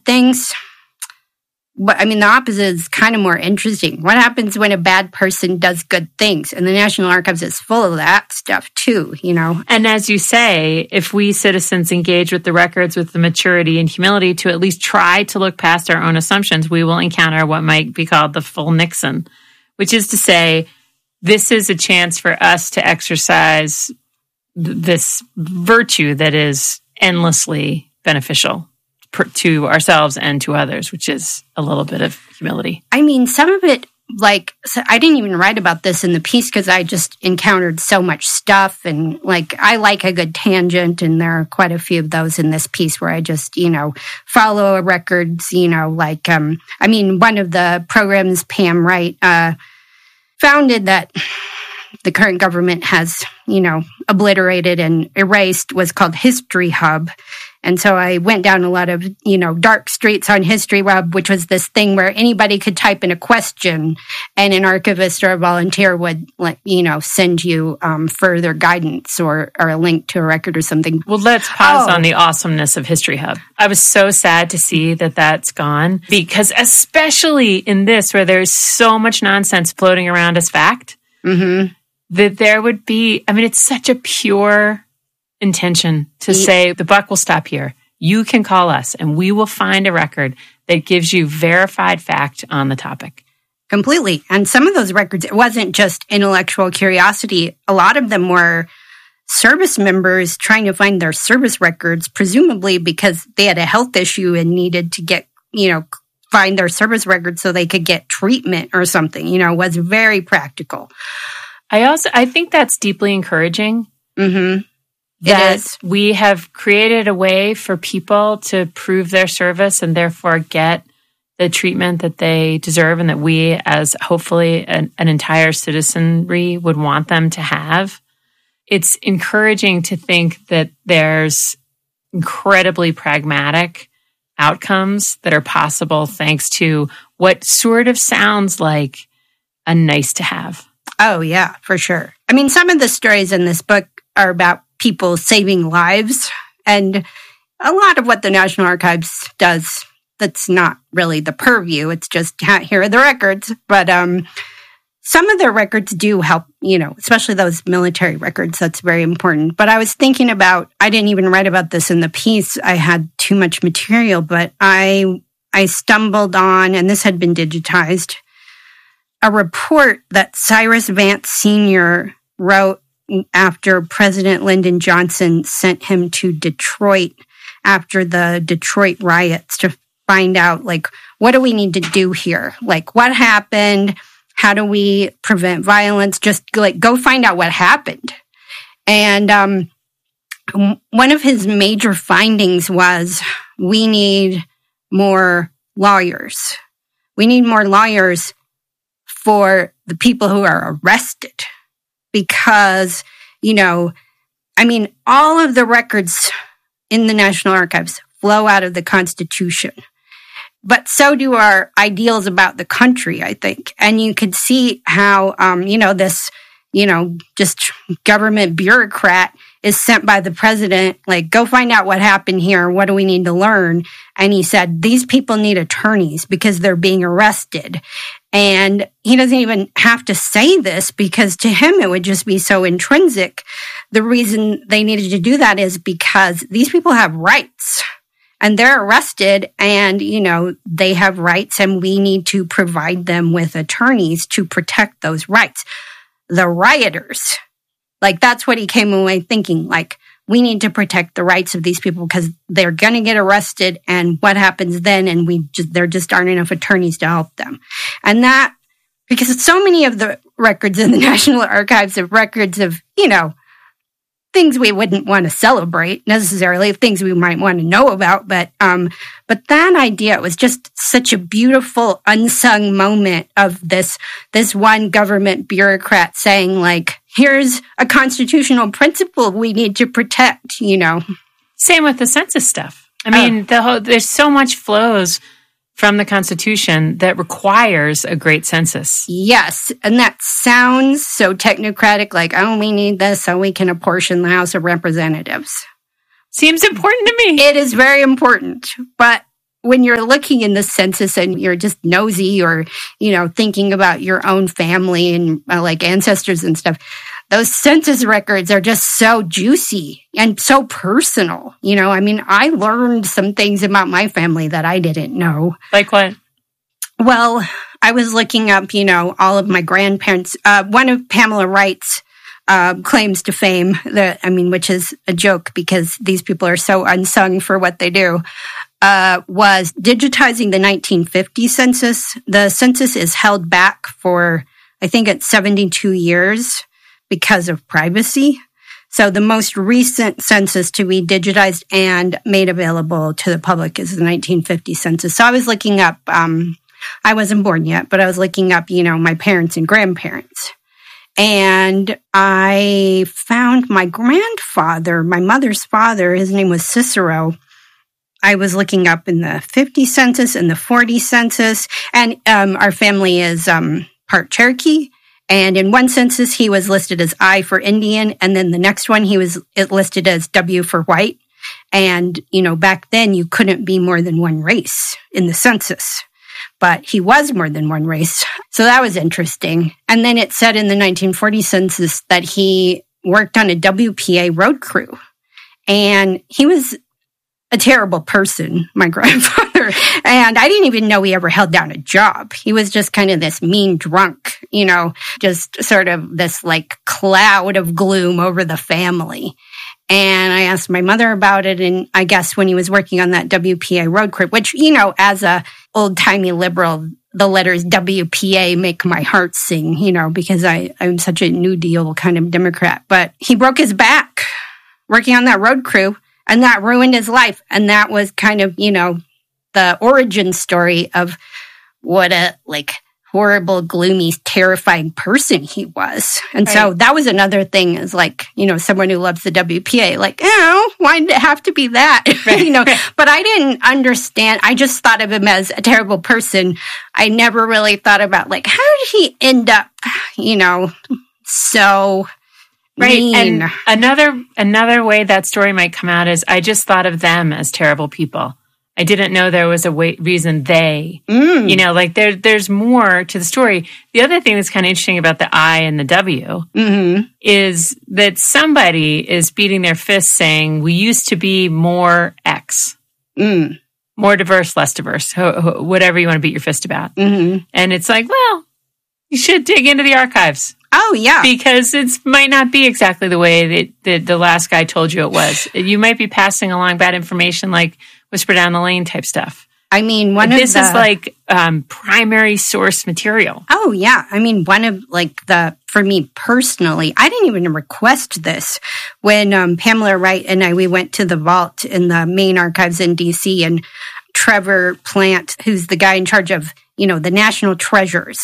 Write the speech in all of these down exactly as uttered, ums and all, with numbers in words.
things. But I mean, the opposite is kind of more interesting. What happens when a bad person does good things? And the National Archives is full of that stuff too, you know? And as you say, if we citizens engage with the records with the maturity and humility to at least try to look past our own assumptions, we will encounter what might be called the full Nixon, which is to say, this is a chance for us to exercise th- this virtue that is endlessly beneficial to ourselves and to others, which is a little bit of humility. I mean, some of it, like, so I didn't even write about this in the piece because I just encountered so much stuff. And, like, I like a good tangent, and there are quite a few of those in this piece where I just, you know, follow records, you know, like, um, I mean, one of the programs Pam Wright uh, founded that the current government has, you know, obliterated and erased was called History Hub. And so I went down a lot of, you know, dark streets on History Hub, which was this thing where anybody could type in a question and an archivist or a volunteer would, like, you know, send you um, further guidance or, or a link to a record or something. Well, let's pause oh. on the awesomeness of History Hub. I was so sad to see that that's gone, because especially in this where there's so much nonsense floating around as fact, mm-hmm. that there would be, I mean, it's such a pure intention to yeah. say the buck will stop here. You can call us and we will find a record that gives you verified fact on the topic. Completely. And some of those records, it wasn't just intellectual curiosity. A lot of them were service members trying to find their service records, presumably because they had a health issue and needed to get, you know, find their service records so they could get treatment or something, you know, was very practical. I also, I think that's deeply encouraging. Mm-hmm. That it is. We have created a way for people to prove their service and therefore get the treatment that they deserve and that we, as hopefully an, an entire citizenry, would want them to have. It's encouraging to think that there's incredibly pragmatic outcomes that are possible thanks to what sort of sounds like a nice to have. Oh, yeah, for sure. I mean, some of the stories in this book are about people saving lives, and a lot of what the National Archives does, that's not really the purview. It's just, here are the records. But um, some of their records do help, you know, especially those military records. That's very important. But I was thinking about, I didn't even write about this in the piece. I had too much material, but I I stumbled on, and this had been digitized, a report that Cyrus Vance Senior wrote after President Lyndon Johnson sent him to Detroit after the Detroit riots to find out, like, what do we need to do here? Like, what happened? How do we prevent violence? Just, like, go find out what happened. And um, one of his major findings was we need more lawyers. We need more lawyers for the people who are arrested. Because, you know, I mean, all of the records in the National Archives flow out of the Constitution. But so do our ideals about the country, I think. And you could see how, um, you know, this, you know, just government bureaucrat is sent by the president, like, go find out what happened here. What do we need to learn? And he said, these people need attorneys because they're being arrested. And he doesn't even have to say this because to him it would just be so intrinsic. The reason they needed to do that is because these people have rights and they're arrested and, you know, they have rights and we need to provide them with attorneys to protect those rights. The rioters, like, that's what he came away thinking, like, we need to protect the rights of these people because they're going to get arrested and what happens then? And we just, there just aren't enough attorneys to help them. And that, because so many of the records in the National Archives are records of, you know, things we wouldn't want to celebrate necessarily, things we might want to know about. But, um, but that idea was just such a beautiful unsung moment of this, this one government bureaucrat saying, like, here's a constitutional principle we need to protect, you know. Same with the census stuff. I mean, oh. the whole, there's so much flows from the Constitution that requires a great census. Yes, and that sounds so technocratic, like, oh, we need this so we can apportion the House of Representatives. Seems important to me. It is very important, but when you're looking in the census and you're just nosy or, you know, thinking about your own family and uh, like ancestors and stuff, those census records are just so juicy and so personal. You know, I mean, I learned some things about my family that I didn't know. Like what? Well, I was looking up, you know, all of my grandparents. Uh, one of Pamela Wright's uh, claims to fame, that I mean, which is a joke because these people are so unsung for what they do, uh, was digitizing the nineteen fifty census. The census is held back for, I think it's seventy-two years because of privacy. So the most recent census to be digitized and made available to the public is the nineteen fifty census. So I was looking up, um, I wasn't born yet, but I was looking up, you know, my parents and grandparents. And I found my grandfather, my mother's father, his name was Cicero. I was looking up in the fifty census and the forty census. And um, our family is um, part Cherokee. And in one census, he was listed as I for Indian. And then the next one, he was listed as W for white. And, you know, back then, you couldn't be more than one race in the census. But he was more than one race. So that was interesting. And then it said in the nineteen forty census that he worked on a W P A road crew. And he was a terrible person, my grandfather. And I didn't even know he ever held down a job. He was just kind of this mean drunk, you know, just sort of this like cloud of gloom over the family. And I asked my mother about it. And I guess when he was working on that W P A road crew, which, you know, as a old-timey liberal, the letters W P A make my heart sing, you know, because I, I'm such a New Deal kind of Democrat. But he broke his back working on that road crew, and that ruined his life. And that was kind of, you know, the origin story of what a, like, horrible, gloomy, terrifying person he was. And right. So that was another thing is like, you know, someone who loves the W P A, like, oh, why did it have to be that? Right. You know, but I didn't understand. I just thought of him as a terrible person. I never really thought about like, how did he end up, you know, so right. mean? And another, another way that story might come out is I just thought of them as terrible people. I didn't know there was a way, reason they, mm. you know, like there, there's more to the story. The other thing that's kind of interesting about the I and the W mm-hmm. is that somebody is beating their fist saying, we used to be more X, mm. more diverse, less diverse, whatever you want to beat your fist about. Mm-hmm. And it's like, well, you should dig into the archives. Oh, yeah. Because it might not be exactly the way that, that the last guy told you it was. You might be passing along bad information like whisper down the lane type stuff. I mean, one this of the... is like um, primary source material. Oh, yeah. I mean, one of like the, for me personally, I didn't even request this. When um, Pamela Wright and I, we went to the vault in the main archives in D C, and Trevor Plant, who's the guy in charge of, you know, the national treasures,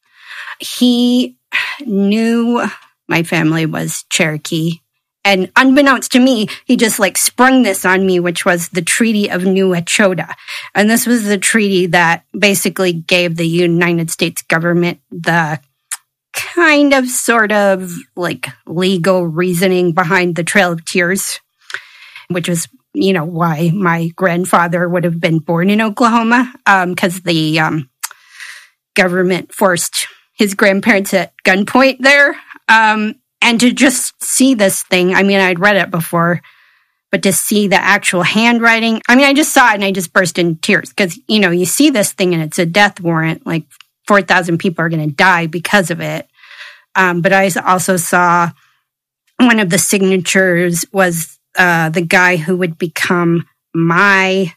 he knew my family was Cherokee. And unbeknownst to me, he just like sprung this on me, which was the Treaty of New Echota. And this was the treaty that basically gave the United States government the kind of sort of like legal reasoning behind the Trail of Tears, which is, you know, why my grandfather would have been born in Oklahoma, because um, the um, government forced his grandparents at gunpoint there. Um, and to just see this thing, I mean, I'd read it before, but to see the actual handwriting, I mean, I just saw it and I just burst into tears because, you know, you see this thing and it's a death warrant, like four thousand people are going to die because of it. Um, but I also saw one of the signatures was uh, the guy who would become my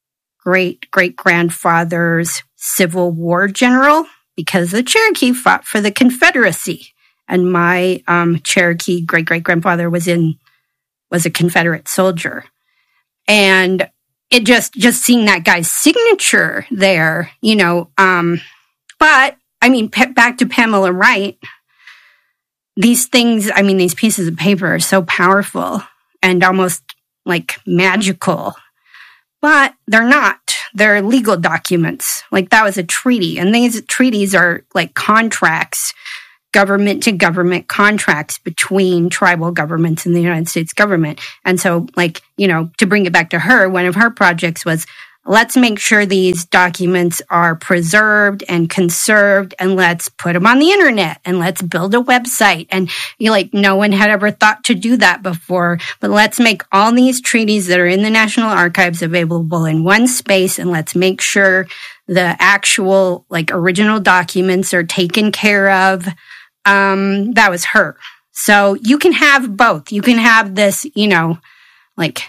great-great-grandfather's Civil War general, because the Cherokee fought for the Confederacy, and my um, Cherokee great-great-grandfather was in was a Confederate soldier. And it just just seeing that guy's signature there, you know. Um, but I mean, pe- back to Pamela Wright. These things, I mean, these pieces of paper are so powerful and almost like magical, but they're not. They're legal documents. Like that was a treaty. And these treaties are like contracts, government to government contracts between tribal governments and the United States government. And so like, you know, to bring it back to her, one of her projects was let's make sure these documents are preserved and conserved, and let's put them on the internet, and let's build a website. And you know, like, no one had ever thought to do that before, but let's make all these treaties that are in the National Archives available in one space, and let's make sure the actual, like, original documents are taken care of. Um, that was her. So you can have both. You can have this, you know, like,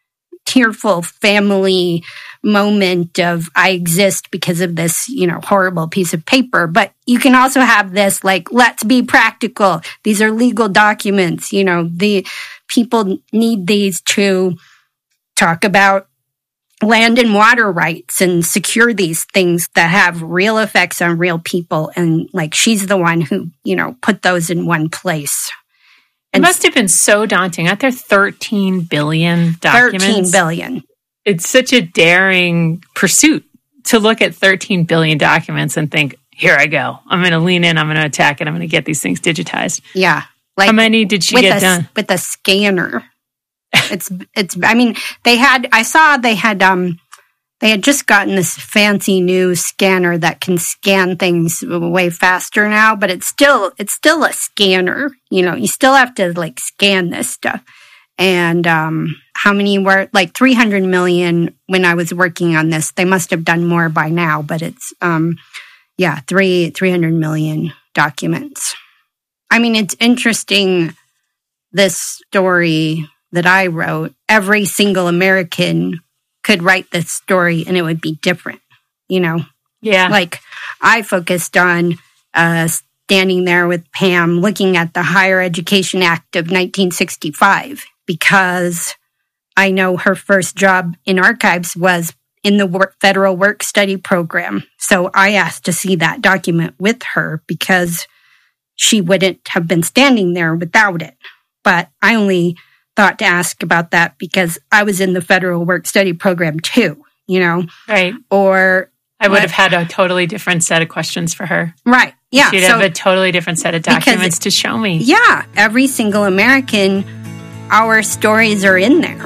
tearful family moment of I exist because of this, you know, horrible piece of paper. But you can also have this, like, let's be practical. These are legal documents. You know, the people need these to talk about land and water rights and secure these things that have real effects on real people. And, like, she's the one who, you know, put those in one place. And it must have been so daunting. Aren't there thirteen billion documents? thirteen billion. It's such a daring pursuit to look at thirteen billion documents and think, here I go. I'm going to lean in. I'm going to attack it. I'm going to get these things digitized. Yeah. Like, how many did she get a, done? With a scanner. It's, it's, I mean, they had, I saw they had, um, they had just gotten this fancy new scanner that can scan things way faster now, but it's still, it's still a scanner. You know, you still have to, like, scan this stuff. And, um, how many were, like, three hundred million when I was working on this. They must have done more by now, but it's, um, yeah, three, three hundred million documents. I mean, it's interesting, this story that I wrote. Every single American could write this story and it would be different, you know? Yeah. Like, I focused on uh, standing there with Pam looking at the Higher Education Act of nineteen sixty-five because I know her first job in archives was in the work, federal work study program. So I asked to see that document with her because she wouldn't have been standing there without it. But I only thought to ask about that because I was in the federal work study program too, you know? Right. Or I would have had a totally different set of questions for her. Right. Yeah. She'd so, have a totally different set of documents to show me. Yeah. Every single American, our stories are in there.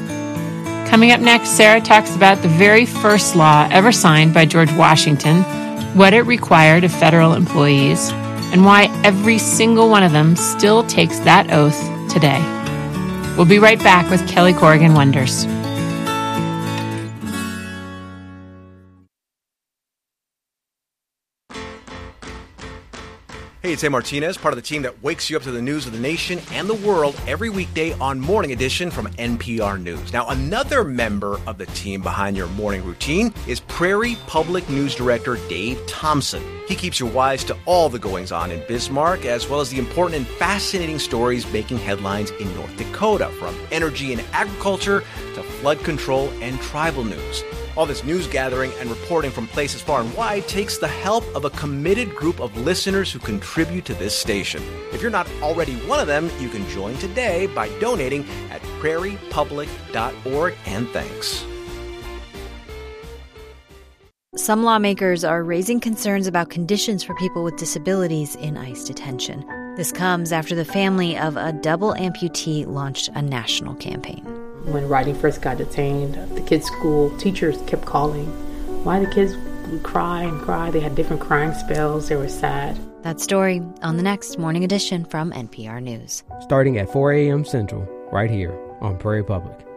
Coming up next, Sarah talks about the very first law ever signed by George Washington, what it required of federal employees, and why every single one of them still takes that oath today. We'll be right back with Kelly Corrigan Wonders. Hey, it's A. Martinez, part of the team that wakes you up to the news of the nation and the world every weekday on Morning Edition from N P R News. Now, another member of the team behind your morning routine is Prairie Public News Director Dave Thompson. He keeps you wise to all the goings-on in Bismarck, as well as the important and fascinating stories making headlines in North Dakota, from energy and agriculture to flood control and tribal news. All this news gathering and reporting from places far and wide takes the help of a committed group of listeners who contribute to this station. If you're not already one of them, you can join today by donating at prairie public dot org, and thanks. Some lawmakers are raising concerns about conditions for people with disabilities in ICE detention. This comes after the family of a double amputee launched a national campaign. When Riding first got detained, the kids' school teachers kept calling. Why the kids would cry and cry. They had different crying spells. They were sad. That story on the next Morning Edition from N P R News. Starting at four a.m. Central, right here on Prairie Public.